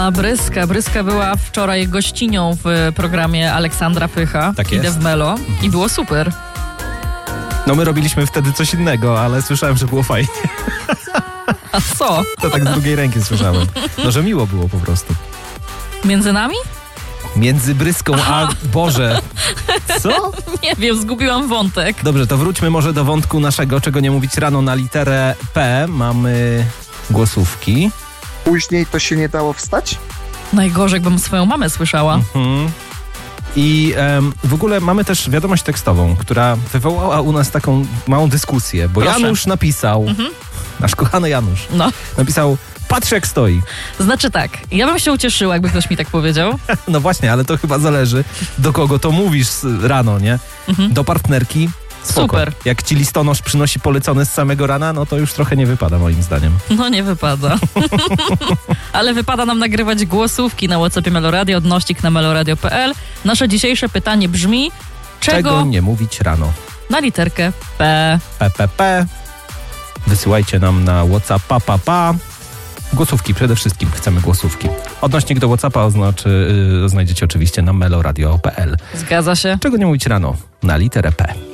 A Bryska była wczoraj gościnią w programie Aleksandra Pycha. Tak jest. Idę w Melo i było super. No my robiliśmy wtedy coś innego, ale słyszałem, że było fajnie. A co? To tak z drugiej ręki słyszałem. No, że miło było po prostu. Między nami? Między Bryską a... Boże. Co? Nie wiem, zgubiłam wątek. Dobrze, to wróćmy może do wątku naszego, czego nie mówić rano na literę P. Mamy głosówki. Później to się nie dało wstać? Najgorzej, jakbym swoją mamę słyszała. I w ogóle mamy też wiadomość tekstową, która wywołała u nas taką małą dyskusję, bo Proszę. Janusz napisał, nasz kochany Janusz, No, napisał: patrz jak stoi. znaczy tak, ja bym się ucieszyła, jakby ktoś mi tak powiedział. No właśnie, ale to chyba zależy, do kogo to mówisz rano, nie? Do partnerki? Spoko. Super. Jak ci listonosz przynosi polecony z samego rana, no to już trochę nie wypada moim zdaniem. No nie wypada. Ale wypada nam nagrywać głosówki na WhatsAppie Meloradio, odnośnik na meloradio.pl. Nasze dzisiejsze pytanie brzmi: czego nie mówić rano? na literkę P? PPP. Wysyłajcie nam na WhatsAppa. Głosówki, przede wszystkim chcemy głosówki. Odnośnik do WhatsAppa znajdziecie oczywiście na meloradio.pl. Zgadza się. Czego nie mówić rano? Na literę P.